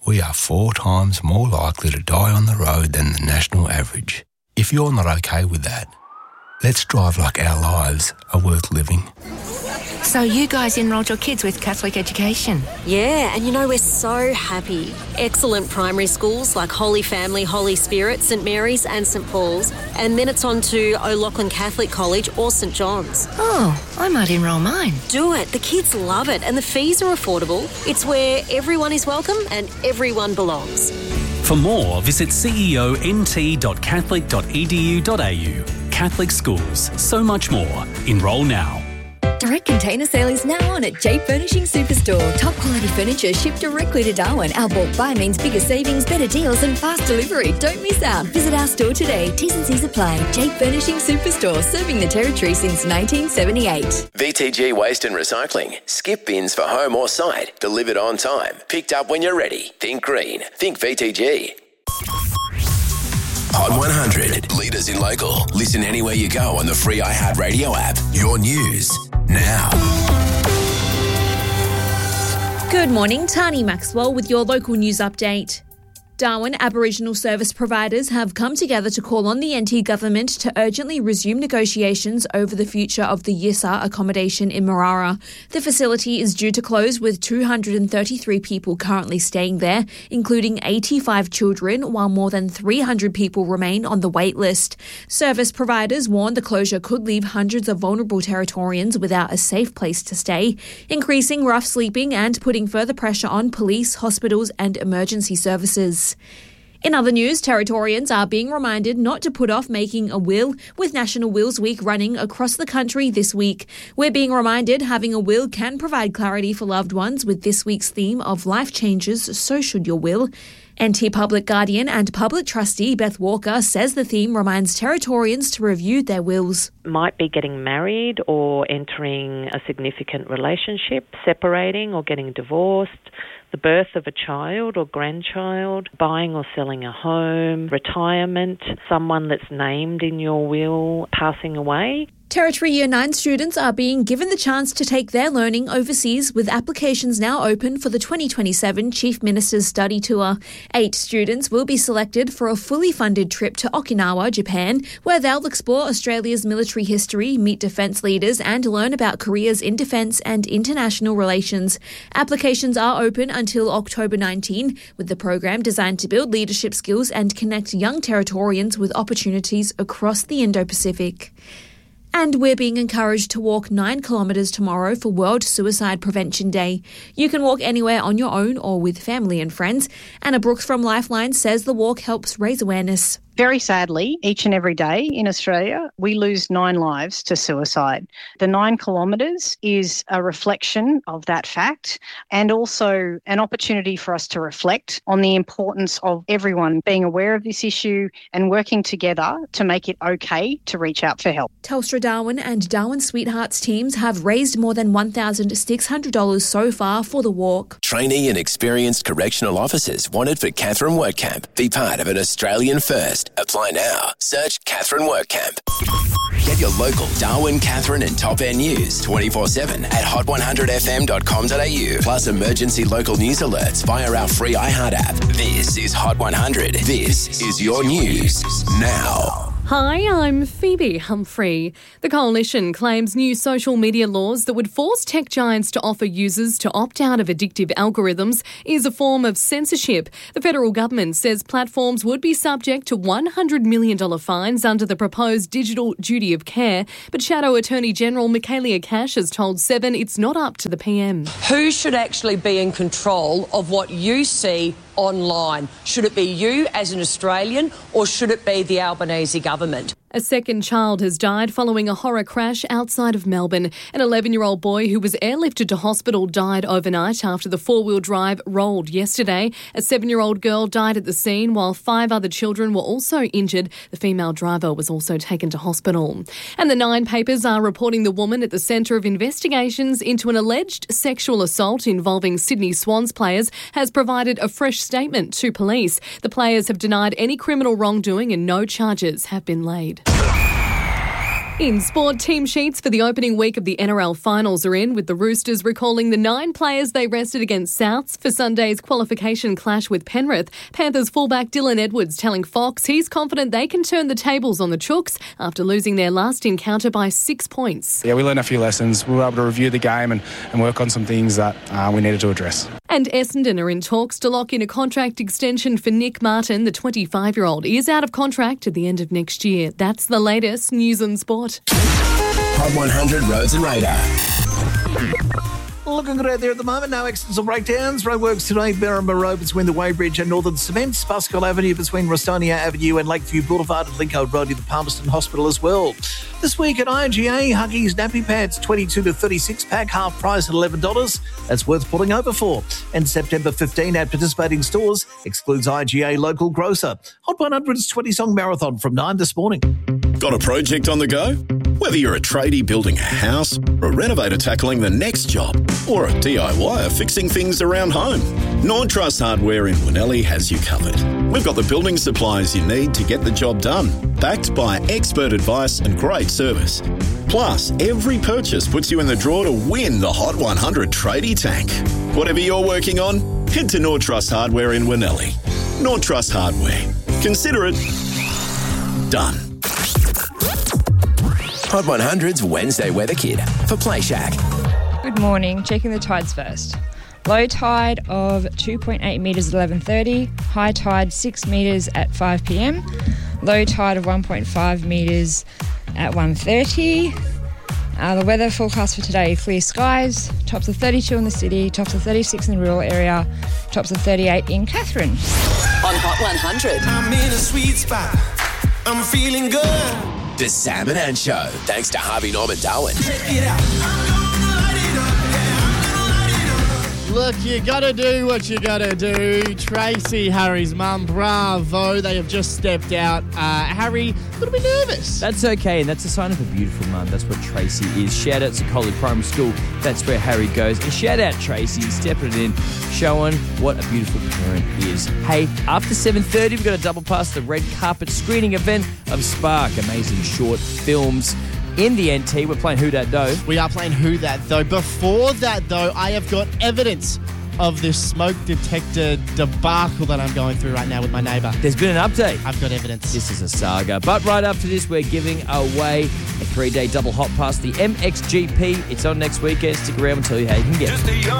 we are 4 times more likely to die on the road than the national average. If you're not okay with that, let's drive like our lives are worth living. So you guys enrolled your kids with Catholic education? Yeah, and we're so happy. Excellent primary schools like Holy Family, Holy Spirit, St Mary's and St Paul's. And then it's on to O'Loughlin Catholic College or St John's. Oh, I might enrol mine. Do it. The kids love it and the fees are affordable. It's where everyone is welcome and everyone belongs. For more, visit ceont.catholic.edu.au. Catholic schools, so much more. Enrol now. Direct container sale is now on at J Furnishing Superstore. Top quality furniture shipped directly to Darwin. Our bulk buy means bigger savings, better deals and fast delivery. Don't miss out. Visit our store today. T's and C's apply. J Furnishing Superstore, serving the Territory since 1978. VTG Waste and Recycling. Skip bins for home or site. Delivered on time. Picked up when you're ready. Think green. Think VTG. Hot 100. Leaders in local. Listen anywhere you go on the free iHeartRadio app. Your news now. Good morning, Tani Maxwell with your local news update. Darwin Aboriginal service providers have come together to call on the NT government to urgently resume negotiations over the future of the Yissa accommodation in Marara. The facility is due to close with 233 people currently staying there, including 85 children, while more than 300 people remain on the wait list. Service providers warn the closure could leave hundreds of vulnerable Territorians without a safe place to stay, increasing rough sleeping and putting further pressure on police, hospitals and emergency services. In other news, Territorians are being reminded not to put off making a will, with National Wills Week running across the country this week. We're being reminded having a will can provide clarity for loved ones, with this week's theme of life changes, so should your will. NT Public Guardian and Public Trustee Beth Walker says the theme reminds Territorians to review their wills. Might be getting married or entering a significant relationship, separating or getting divorced, the birth of a child or grandchild, buying or selling a home, retirement, someone that's named in your will passing away. Territory Year 9 students are being given the chance to take their learning overseas, with applications now open for the 2027 Chief Minister's Study Tour. 8 students will be selected for a fully funded trip to Okinawa, Japan, where they'll explore Australia's military history, meet defence leaders and learn about careers in defence and international relations. Applications are open until October 19, with the program designed to build leadership skills and connect young Territorians with opportunities across the Indo-Pacific. And we're being encouraged to walk 9 kilometres tomorrow for World Suicide Prevention Day. You can walk anywhere on your own or with family and friends. Anna Brooks from Lifeline says the walk helps raise awareness. Very sadly, each and every day in Australia, we lose 9 lives to suicide. The 9 kilometres is a reflection of that fact and also an opportunity for us to reflect on the importance of everyone being aware of this issue and working together to make it okay to reach out for help. Telstra Darwin and Darwin Sweethearts teams have raised more than $1,600 so far for the walk. Trainee and experienced correctional officers wanted for Catherine Workcamp. Be part of an Australian first. Apply now. Search Catherine Workcamp. Get your local Darwin, Catherine and Top End news 24/7 at hot100fm.com.au. Plus emergency local news alerts via our free iHeart app. This is Hot 100. This is your news now. Hi, I'm Phoebe Humphrey. The Coalition claims new social media laws that would force tech giants to offer users to opt out of addictive algorithms is a form of censorship. The federal government says platforms would be subject to $100 million fines under the proposed digital duty of care. But Shadow Attorney General Michaelia Cash has told Seven it's not up to the PM. Who should actually be in control of what you see online? Should it be you as an Australian or should it be the Albanese government? A second child has died following a horror crash outside of Melbourne. An 11-year-old boy who was airlifted to hospital died overnight after the four-wheel drive rolled yesterday. A 7-year-old girl died at the scene while 5 other children were also injured. The female driver was also taken to hospital. And the Nine papers are reporting the woman at the centre of investigations into an alleged sexual assault involving Sydney Swans players has provided a fresh statement to police. The players have denied any criminal wrongdoing and no charges have been laid. In sport, team sheets for the opening week of the NRL finals are in, with the Roosters recalling the 9 players they rested against Souths for Sunday's qualification clash with Penrith. Panthers fullback Dylan Edwards telling Fox he's confident they can turn the tables on the Chooks after losing their last encounter by 6 points. Yeah, we learned a few lessons. We were able to review the game and work on some things that we needed to address. And Essendon are in talks to lock in a contract extension for Nick Martin. The 25-year-old is out of contract at the end of next year. That's the latest news and sport. Hot 100 Roads and Radar. Looking good out there at the moment. No accidents or breakdowns. Roadworks today, Berrimah Road between the Weybridge and Northern Cements, Pascal Avenue between Rostonia Avenue and Lakeview Boulevard, and Lincoln Road near the Palmerston Hospital as well. This week at IGA, Huggies Nappy Pads 22 to 36 pack, half price at $11. That's worth pulling over for. And September 15 at participating stores excludes IGA local grocer. Hot 100's 20-song marathon from 9 this morning. Got a project on the go? Whether you're a tradie building a house, or a renovator tackling the next job, or a DIYer fixing things around home, Nord Trust Hardware in Winnelli has you covered. We've got the building supplies you need to get the job done, backed by expert advice and great service. Plus, every purchase puts you in the draw to win the Hot 100 Tradie Tank. Whatever you're working on, head to Nord Trust Hardware in Winnelli. Nord Trust Hardware. Consider it done. Hot 100's Wednesday Weather Kit for Play Shack. Good morning. Checking the tides first. Low tide of 2.8 metres at 11:30. High tide 6 metres at 5 p.m. Low tide of 1.5 metres at 1:30. The weather forecast for today, clear skies. Tops of 32 in the city. Tops of 36 in the rural area. Tops of 38 in Katherine. On Hot 100. I'm in a sweet spot. I'm feeling good. The Sam and Ann Show, thanks to Harvey Norman Darwin. Look, you gotta do what you gotta do. Tracy, Harry's mum, bravo. They have just stepped out. Harry, a little bit nervous. That's okay, and that's a sign of a beautiful mum. That's what Tracy is. Shout out to Collie Primary School. That's where Harry goes. And shout out Tracy, stepping it in, showing what a beautiful parent is. Hey, after 7:30, we've got a double pass the red carpet screening event of Spark. Amazing short films. In the NT, we're playing Who Dat Though. We are playing Who Dat Though. Before that, though, I have got evidence of this smoke detector debacle that I'm going through right now with my neighbour. There's been an update. I've got evidence. This is a saga. But right after this, we're giving away a 3-day double hot pass, the MXGP. It's on next weekend. Stick around and tell you how you can get it.